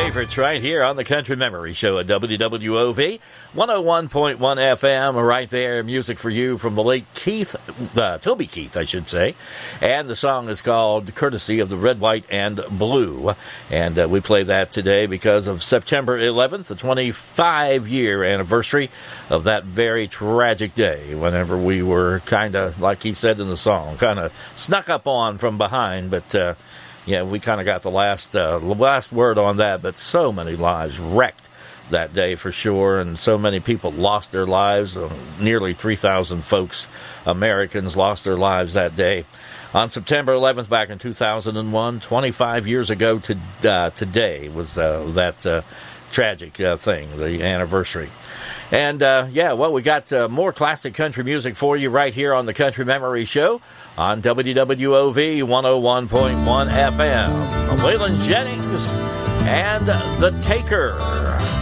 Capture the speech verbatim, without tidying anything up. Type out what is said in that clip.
favorites right here on the Country Memory Show at W W O V one oh one point one F M. Right there, music for you from the late Keith, uh, Toby Keith, I should say. And the song is called Courtesy of the Red, White, and Blue. And uh, we play that today because of September eleventh, the twenty-five year anniversary of that very tragic day, whenever we were kind of, like he said in the song, kind of snuck up on from behind, but uh, yeah, we kind of got the last uh, last word on that. But so many lives wrecked that day for sure, and so many people lost their lives. Uh, nearly three thousand folks, Americans, lost their lives that day. On September eleventh, back in two thousand one, twenty-five years ago to, uh, today was uh, that uh, tragic uh, thing, the anniversary. And, uh, yeah, well, we got uh, more classic country music for you right here on the Country Memory Show on W W O V one oh one point one F M. Waylon Jennings and The Taker.